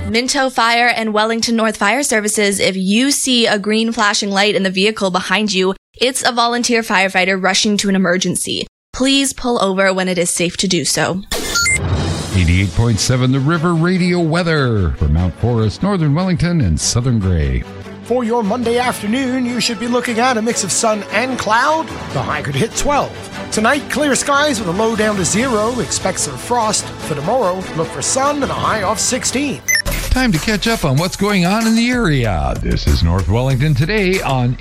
Minto Fire and Wellington North Fire Services. If you see a green flashing light in the vehicle behind you, it's a volunteer firefighter rushing to an emergency. Please pull over when it is safe to do so. 88.7 The River Radio weather for Mount Forest, Northern Wellington, and Southern Gray. For your Monday afternoon, you should be looking at a mix of sun and cloud. The high could hit 12. Tonight, clear skies with a low down to 0. Expect some frost. For tomorrow, look for sun and a high of 16. Time to catch up on what's going on in the area. This is North Wellington today on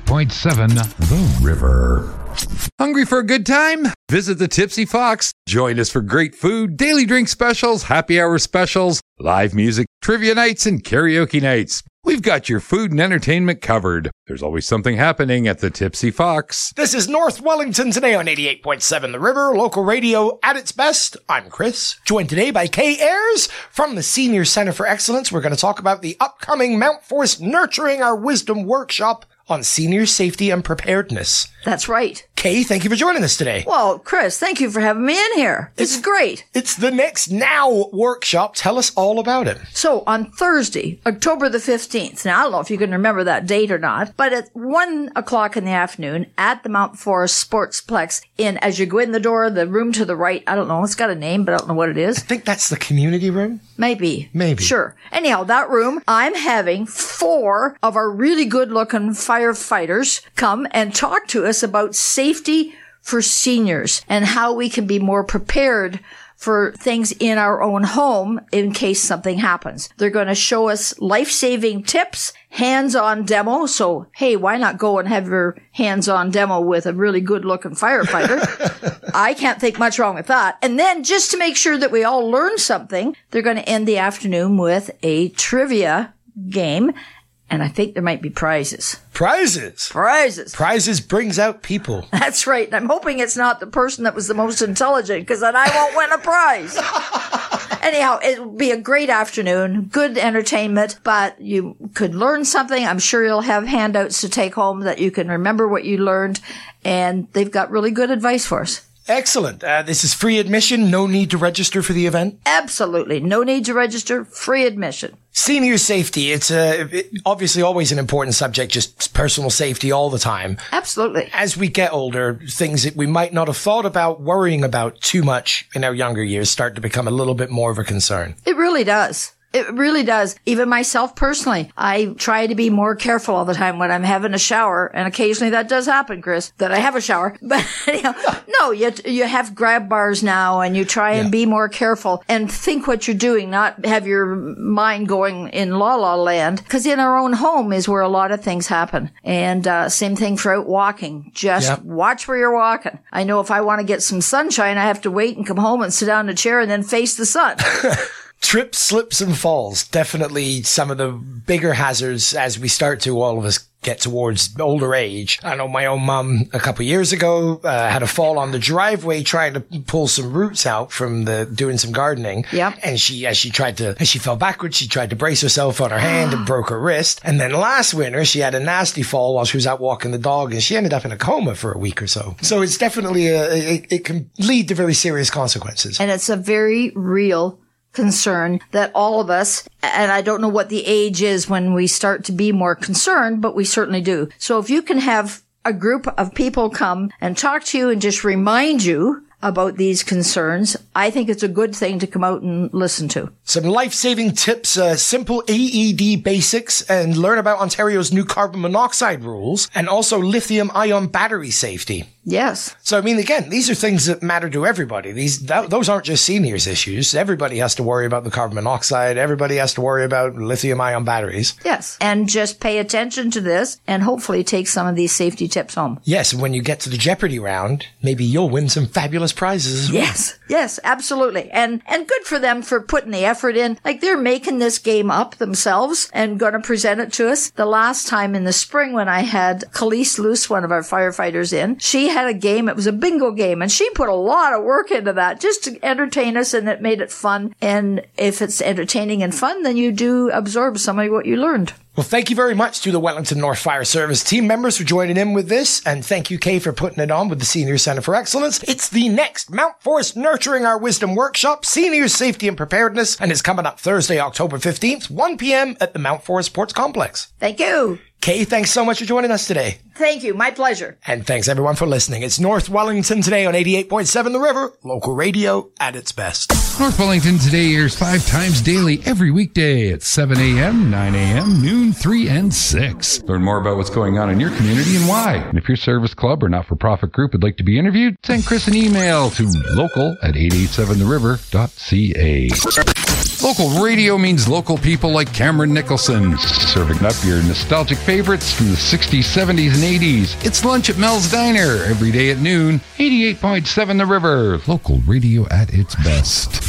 88.7 The River. Hungry for a good time? Visit the Tipsy Fox. Join us for great food, daily drink specials, happy hour specials, live music, trivia nights, and karaoke nights. We've got your food and entertainment covered. There's always something happening at the Tipsy Fox. This is North Wellington today on 88.7 The River, local radio at its best. I'm Chris, joined today by Kay Ayres from the Senior Center for Excellence. We're going to talk about the upcoming Mount Forest Nurturing Our Wisdom workshop on senior safety and preparedness. That's right. Kay, thank you for joining us today. Well, Chris, thank you for having me in here. This is great. It's the Next Now workshop. Tell us all about it. So on Thursday, October the 15th, now I don't know if you can remember that date or not, but at 1 o'clock in the afternoon at the Mount Forest Sportsplex, as you go in the door, the room to the right, I don't know, it's got a name, but I don't know what it is. I think that's the community room. Maybe. Sure. Anyhow, that room, I'm having 4 of our really good-looking firefighters come and talk to us about safety for seniors and how we can be more prepared for things in our own home in case something happens. They're going to show us life-saving tips, hands-on demo. So, hey, why not go and have your hands-on demo with a really good-looking firefighter? I can't think much wrong with that. And then just to make sure that we all learn something, they're going to end the afternoon with a trivia game. And I think there might be prizes. Prizes? Prizes. Prizes brings out people. That's right. I'm hoping it's not the person that was the most intelligent, because then I won't win a prize. Anyhow, it'll be a great afternoon, good entertainment, but you could learn something. I'm sure you'll have handouts to take home that you can remember what you learned, and they've got really good advice for us. Excellent. This is free admission. No need to register for the event? Absolutely. No need to register. Free admission. Senior safety. It's obviously always an important subject, just personal safety all the time. Absolutely. As we get older, things that we might not have thought about worrying about too much in our younger years start to become a little bit more of a concern. It really does. It really does. Even myself personally, I try to be more careful all the time when I'm having a shower, and occasionally that does happen, Chris, that I have a shower. But no, you have grab bars now, and you try and be more careful and think what you're doing, not have your mind going in la-la land, because in our own home is where a lot of things happen. And same thing for out walking. Just watch where you're walking. I know if I want to get some sunshine, I have to wait and come home and sit down in a chair and then face the sun. Trips, slips, and falls. Definitely some of the bigger hazards as we start to, all of us, get towards older age. I know my own mum a couple of years ago had a fall on the driveway trying to pull some roots out from doing some gardening. Yep. And as she fell backwards, she tried to brace herself on her hand and broke her wrist. And then last winter, she had a nasty fall while she was out walking the dog, and she ended up in a coma for a week or so. So it's definitely it can lead to very serious consequences. And it's a very real concern that all of us, and I don't know what the age is when we start to be more concerned, but we certainly do. So if you can have a group of people come and talk to you and just remind you about these concerns, I think it's a good thing to come out and listen to. Some life-saving tips, simple AED basics, and learn about Ontario's new carbon monoxide rules, and also lithium-ion battery safety. Yes. So, I mean, again, these are things that matter to everybody. Those aren't just seniors' issues. Everybody has to worry about the carbon monoxide. Everybody has to worry about lithium-ion batteries. Yes. And just pay attention to this and hopefully take some of these safety tips home. Yes. And when you get to the Jeopardy round, maybe you'll win some fabulous prizes as well. Yes. Yes, absolutely. And good for them for putting the effort in. Like, they're making this game up themselves and going to present it to us. The last time in the spring when I had Khalees Luce, one of our firefighters, in, she had a game. It was a bingo game, and she put a lot of work into that just to entertain us, and it made it fun. And if it's entertaining and fun, then you do absorb some of what you learned. Well, thank you very much to the Wellington North Fire Service team members for joining in with this, and thank you, Kay, for putting it on with the Senior Center for Excellence. It's the next Mount Forest Nurturing Our Wisdom Workshop, Seniors Safety and Preparedness, and it's coming up Thursday, October 15th, 1 p.m. at the Mount Forest Sports Complex. Thank you. Kay, thanks so much for joining us today. Thank you. My pleasure. And thanks everyone for listening. It's North Wellington Today on 88.7 The River, local radio at its best. North Wellington Today airs 5 times daily every weekday at 7 a.m., 9 a.m., noon, 3, and 6. Learn more about what's going on in your community and why. And if your service club or not-for-profit group would like to be interviewed, send Chris an email to local@887theriver.ca. Local radio means local people like Cameron Nicholson, serving up your nostalgic favorites from the 60s, 70s, and 80s. It's lunch at Mel's Diner every day at noon. 88.7 The River, local radio at its best.